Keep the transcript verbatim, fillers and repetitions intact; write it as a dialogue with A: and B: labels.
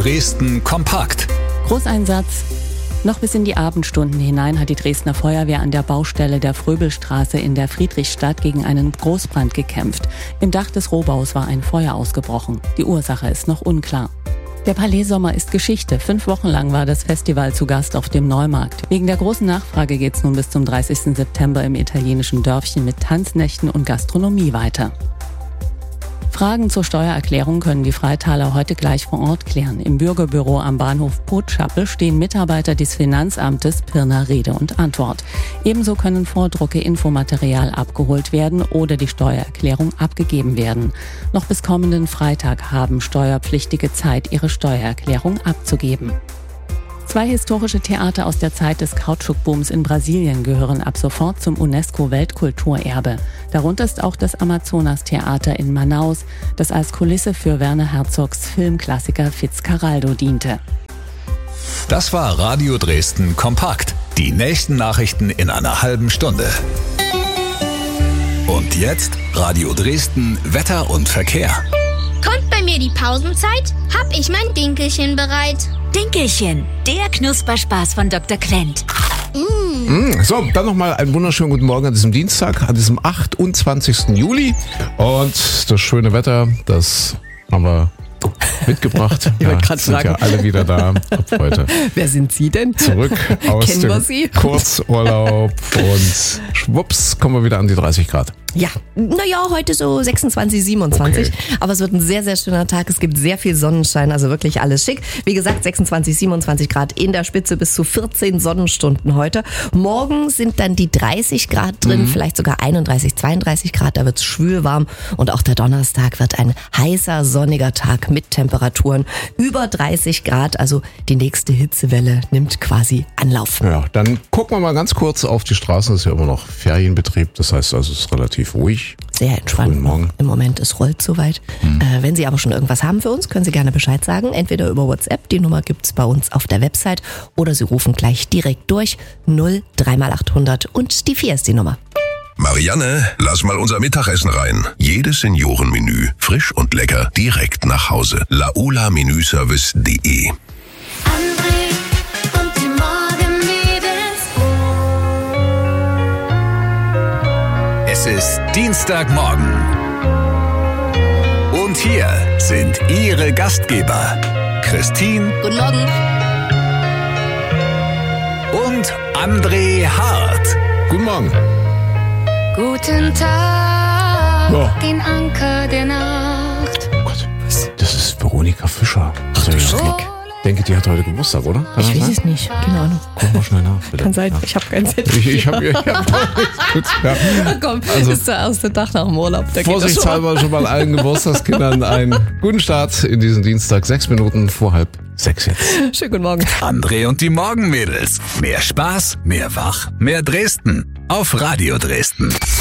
A: Dresden kompakt.
B: Großeinsatz. Noch bis in die Abendstunden hinein hat die Dresdner Feuerwehr an der Baustelle der Fröbelstraße in der Friedrichstadt gegen einen Großbrand gekämpft. Im Dach des Rohbaus war ein Feuer ausgebrochen. Die Ursache ist noch unklar. Der Palais Sommer ist Geschichte. Fünf Wochen lang war das Festival zu Gast auf dem Neumarkt. Wegen der großen Nachfrage geht's nun bis zum dreißigsten September im italienischen Dörfchen mit Tanznächten und Gastronomie weiter. Fragen zur Steuererklärung können die Freitaler heute gleich vor Ort klären. Im Bürgerbüro am Bahnhof Potschappel stehen Mitarbeiter des Finanzamtes Pirna Rede und Antwort. Ebenso können Vordrucke Infomaterial abgeholt werden oder die Steuererklärung abgegeben werden. Noch bis kommenden Freitag haben Steuerpflichtige Zeit, ihre Steuererklärung abzugeben. Zwei historische Theater aus der Zeit des Kautschukbooms in Brasilien gehören ab sofort zum UNESCO-Weltkulturerbe. Darunter ist auch das Amazonas-Theater in Manaus, das als Kulisse für Werner Herzogs Filmklassiker Fitzcarraldo diente.
A: Das war Radio Dresden kompakt. Die nächsten Nachrichten in einer halben Stunde. Und jetzt Radio Dresden Wetter und Verkehr.
C: Kommt bei mir die Pausenzeit? Hab ich mein Dinkelchen bereit.
D: Dinkelchen, der Knusperspaß von Doktor Klent.
E: Mm. Mm, so, dann nochmal einen wunderschönen guten Morgen an diesem Dienstag, an diesem achtundzwanzigsten Juli. Und das schöne Wetter, das haben wir mitgebracht.
F: Ich wollte
E: ja,
F: gerade
E: sind
F: fragen.
E: ja alle wieder da ab heute.
F: Wer sind Sie denn?
E: Zurück aus
F: Kennen wir
E: dem
F: Sie?
E: Kurzurlaub und schwupps kommen wir wieder an die dreißig Grad.
F: Ja, naja, heute so sechsundzwanzig, siebenundzwanzig.
E: Okay.
F: Aber es wird ein sehr, sehr schöner Tag. Es gibt sehr viel Sonnenschein, also wirklich alles schick. Wie gesagt, sechsundzwanzig, siebenundzwanzig Grad in der Spitze, bis zu vierzehn Sonnenstunden heute. Morgen sind dann die dreißig Grad drin, mhm. vielleicht sogar einunddreißig, zweiunddreißig Grad. Da wird es schwül warm. Und auch der Donnerstag wird ein heißer, sonniger Tag mit Temperaturen über dreißig Grad. Also die nächste Hitzewelle nimmt quasi Anlauf.
E: Ja, dann gucken wir mal ganz kurz auf die Straßen. Das ist ja immer noch Ferienbetrieb. Das heißt also, es ist relativ ruhig.
F: Sehr entspannt.
E: Morgen.
F: Im Moment, es rollt soweit. Mhm. Äh, wenn Sie aber schon irgendwas haben für uns, können Sie gerne Bescheid sagen. Entweder über WhatsApp, die Nummer gibt's bei uns auf der Website, oder Sie rufen gleich direkt durch. null drei mal achthundert und die vier ist die Nummer.
G: Marianne, lass mal unser Mittagessen rein. Jedes Seniorenmenü, frisch und lecker, direkt nach Hause. laola menüservice punkt de.
A: Es ist Dienstagmorgen. Und hier sind Ihre Gastgeber, Christine
C: Guten Morgen.
A: und André Hart.
E: Guten Morgen.
C: Guten Tag,
E: Ja.
C: den Anker der Nacht.
E: Oh Gott, das ist Veronika Fischer. Ach du
F: Schreck.
E: Ich denke, die hat heute Geburtstag, oder? Kann
F: Ich
E: das
F: weiß
E: sein?
F: es nicht. Keine Ahnung.
E: Guck mal schnell nach, bitte.
F: Kann sein.
E: Ja.
F: Ich habe keinen Zettel.
E: Ich, ich habe ich hab, gut, ja.
F: Komm,
E: Also-
F: ist der erste Tag nach dem Urlaub. Da geht das schon.
E: Vorsichtshalber schon mal allen Geburtstagskindern einen guten Start in diesen Dienstag. Sechs Minuten vor halb sechs jetzt.
F: Schönen guten Morgen.
A: André und die Morgenmädels. Mehr Spaß, mehr Wach, mehr Dresden. Auf Radio Dresden.